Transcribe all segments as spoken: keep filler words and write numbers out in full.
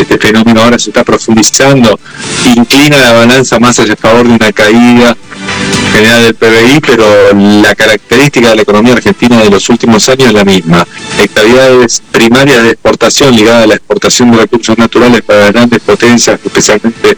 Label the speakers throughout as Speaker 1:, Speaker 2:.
Speaker 1: este fenómeno ahora se está profundizando, inclina la balanza más hacia favor de una caída general del P B I, pero la característica de la economía argentina de los últimos años es la misma. Actividades primarias de exportación ligadas a la exportación de recursos naturales para las grandes potencias, especialmente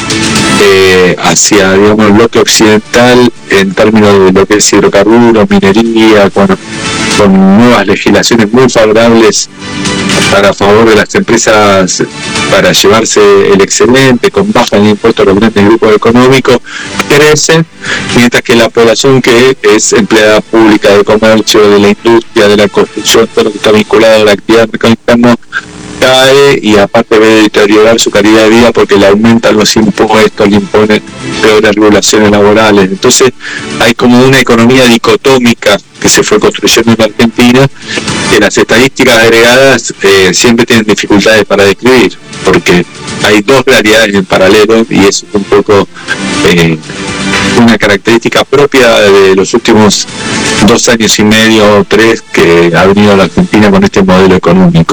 Speaker 1: eh, hacia, digamos, el bloque occidental en términos de lo que es hidrocarburos, minería, con, con nuevas legislaciones muy favorables para favor de las empresas para llevarse el excedente, con baja en impuestos a los grandes grupos económicos, crecen, mientras que la población que es empleada pública de comercio, de la industria, de la construcción, todo lo que está vinculado a la actividad del mercado interno, cae y aparte ve deteriorar su calidad de vida porque le aumentan los impuestos, le imponen peores regulaciones laborales. Entonces hay como una economía dicotómica que se fue construyendo en Argentina, que las estadísticas agregadas eh, siempre tienen dificultades para describir, porque hay dos realidades en paralelo y eso es un poco eh, una característica propia de los últimos dos años y medio o tres que ha venido la Argentina con este modelo económico.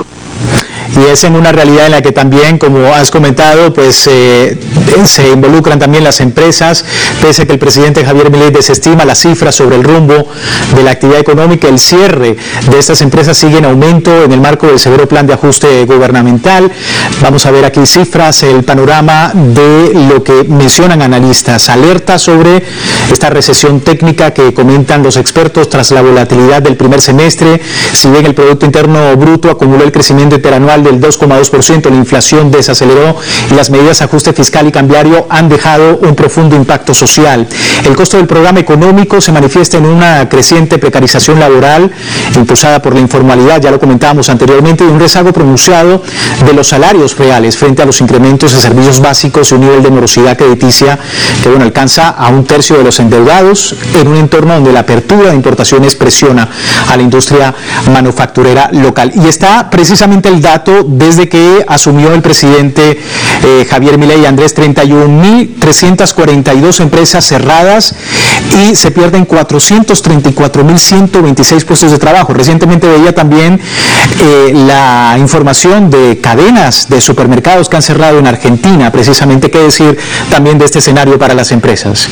Speaker 2: Y es en una realidad en la que también, como has comentado, pues eh, se involucran también las empresas, pese a que el presidente Javier Milei desestima las cifras sobre el rumbo de la actividad económica. El cierre de estas empresas sigue en aumento en el marco del severo plan de ajuste gubernamental. Vamos a ver aquí cifras, el panorama de lo que mencionan analistas. Alerta sobre esta recesión técnica que comentan los expertos tras la volatilidad del primer semestre. Si bien el Producto Interno Bruto acumuló el crecimiento interanual del dos coma dos por ciento, la inflación desaceleró y las medidas de ajuste fiscal y cambiario han dejado un profundo impacto social. El costo del programa económico se manifiesta en una creciente precarización laboral impulsada por la informalidad, ya lo comentábamos anteriormente, y un rezago pronunciado de los salarios reales frente a los incrementos de servicios básicos y un nivel de morosidad crediticia que bueno, alcanza a un tercio de los endeudados en un entorno donde la apertura de importaciones presiona a la industria manufacturera local. Y está precisamente el dato desde que asumió el presidente eh, Javier Milei, Andrés, treinta y un mil trescientas cuarenta y dos empresas cerradas y se pierden cuatrocientos treinta y cuatro mil ciento veintiséis puestos de trabajo. Recientemente veía también eh, la información de cadenas de supermercados que han cerrado en Argentina, precisamente. ¿Qué decir también de este escenario para las empresas?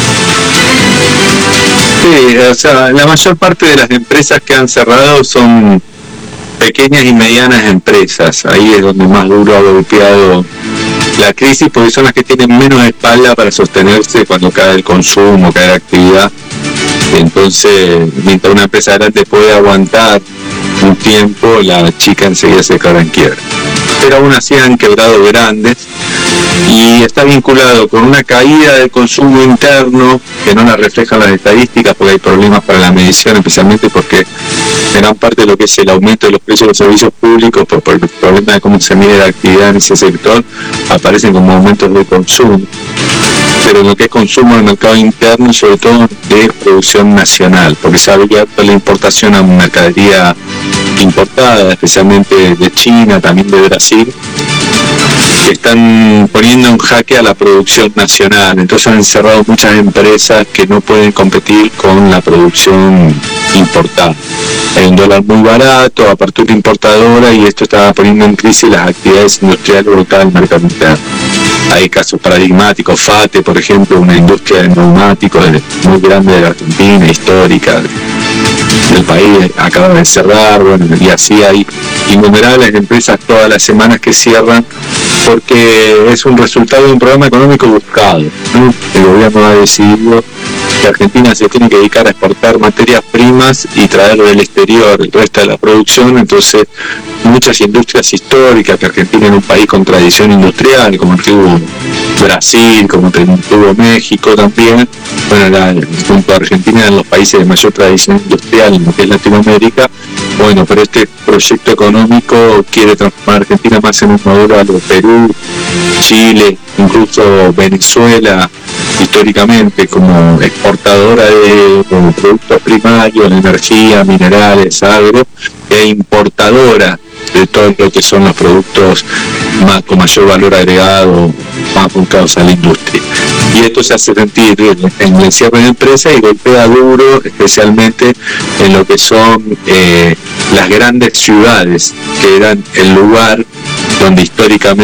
Speaker 1: Sí, o sea, la mayor parte de las empresas que han cerrado son pequeñas y medianas empresas. Ahí es donde más duro ha golpeado la crisis, porque son las que tienen menos espalda para sostenerse cuando cae el consumo, cae la actividad. Entonces, mientras una empresa grande puede aguantar un tiempo, la chica enseguida se queda en quiebra. Pero aún así han quebrado grandes y está vinculado con una caída del consumo interno que no la reflejan las estadísticas porque hay problemas para la medición, especialmente porque gran parte de lo que es el aumento de los precios de los servicios públicos por, por el problema de cómo se mide la actividad en ese sector aparecen como aumentos de consumo, pero en lo que es consumo en el mercado interno, sobre todo de producción nacional, porque se ha abierto la importación a mercadería importada, especialmente de China, también de Brasil, que están poniendo en jaque a la producción nacional. Entonces han cerrado muchas empresas que no pueden competir con la producción importada. Hay un dólar muy barato, apertura importadora, y esto está poniendo en crisis las actividades industriales ubicadas en el mercado interno. Hay casos paradigmáticos, FATE, por ejemplo, una industria de neumáticos muy grande de la Argentina, histórica del país, acaba de cerrar, bueno, y así hay innumerables empresas todas las semanas que cierran porque es un resultado de un programa económico buscado, ¿no? El gobierno ha decidido que Argentina se tiene que dedicar a exportar materias primas y traer del exterior el resto de la producción. Entonces muchas industrias históricas, que Argentina es un país con tradición industrial, como tuvo Brasil, como tuvo México también, bueno, la, junto a Argentina eran los países de mayor tradición industrial en lo que es Latinoamérica. Bueno, pero este proyecto económico quiere transformar a Argentina más en un modelo a lo Perú, Chile, incluso Venezuela, históricamente como exportadora de, de productos primarios, de energía, minerales, agro, e importadora de todo lo que son los productos más, con mayor valor agregado, más apuntados a la industria. Y esto se hace sentir en el cierre de empresas y golpea duro, especialmente en lo que son eh, las grandes ciudades, que eran el lugar donde históricamente